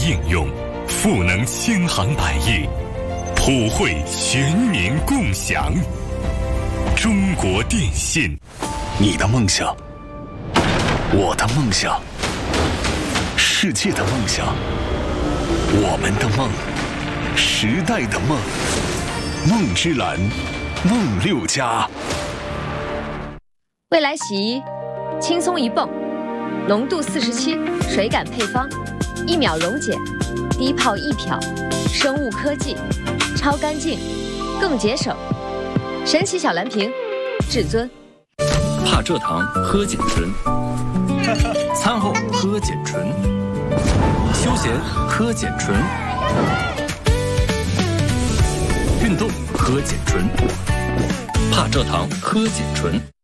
应用，赋能千行百业，普惠全民共享。中国电信， 你的梦想，我的梦想，世界的梦想，我们的梦，时代的梦，梦之蓝，梦6+。 未来洗衣，轻松一泵，浓度47，水感配方，1秒溶解，低泡易漂，生物科技，超干净，更节省。神奇小蓝瓶，至尊。 怕蔗糖喝碱醇，餐后喝碱醇，休闲喝碱醇，运动喝碱醇，怕蔗糖喝碱醇。